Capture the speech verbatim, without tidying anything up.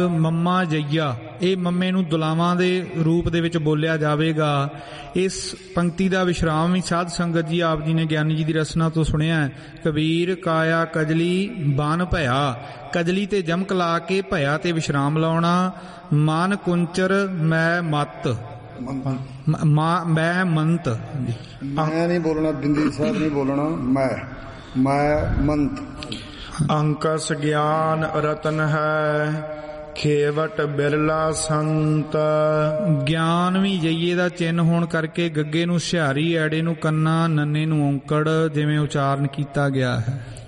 ਮੰਮਾ ਜਈਆ, ਇਹ ਮੰਮੇ ਨੂੰ ਦੁਲਾਵਾਂ ਦੇ ਰੂਪ ਦੇ ਵਿੱਚ ਬੋਲਿਆ ਜਾਵੇਗਾ। ਇਸ ਪੰਕਤੀ ਦਾ ਵਿਸ਼ਰਾਮ ਵੀ ਸਾਧ ਸੰਗਤ ਜੀ ਆਪ ਜੀ ਨੇ ਗਿਆਨੀ ਜੀ ਦੀ ਰਸਨਾ ਤੋਂ ਸੁਣਿਆ। ਕਬੀਰ ਕਾਇਆ ਕਜਲੀ ਬਨ ਭਇਆ, ਕਜਲੀ ਤੇ ਜਮਕ ਲਾ ਕੇ ਭਇਆ ਤੇ ਵਿਸ਼ਰਾਮ ਲਾਉਣਾ। ਮਨ ਕੁੰਚਰ ਮੈਂ ਮਤ, ਮੈਂ ਮੰਤ, ਮੈਂ ਨਹੀਂ ਬੋਲਣਾ, ਬਿੰਦੀ ਸਾਹਿਬ ਨਹੀਂ ਬੋਲਣਾ, ਮੈਂ ਮੈਂ ਮੰਤ। ਅੰਕਸ ਗਿਆਨ ਰਤਨ ਹੈ, ਖੇਵਟ ਬਿਰਲਾ ਸੰਤ। ਗਿਆਨ ਵੀ ਜਈਏ ਦਾ ਚਿੰਨ ਹੋਣ ਕਰਕੇ ਗੱਗੇ ਨੂੰ ਸਿਹਾਰੀ, ਐੜੇ ਨੂੰ ਕੰਨਾ, ਨੰਨੇ ਨੂੰ ਔਂਕੜ ਜਿਵੇਂ ਉਚਾਰਨ ਕੀਤਾ ਗਿਆ ਹੈ।